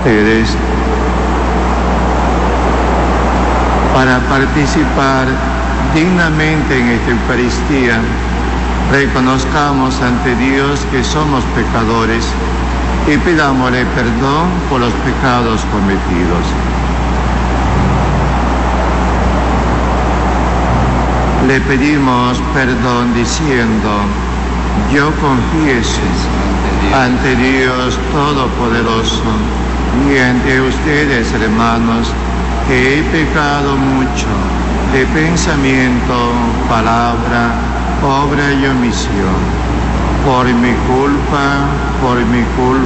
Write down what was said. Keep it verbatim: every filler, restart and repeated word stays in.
ustedes. Para participar dignamente en esta Eucaristía, reconozcamos ante Dios que somos pecadores y pidámosle perdón por los pecados cometidos. Le pedimos perdón diciendo: yo confieso ante Dios Todopoderoso y ante ustedes, hermanos, que he pecado mucho de pensamiento, palabra, obra y omisión. Por mi culpa, por mi culpa.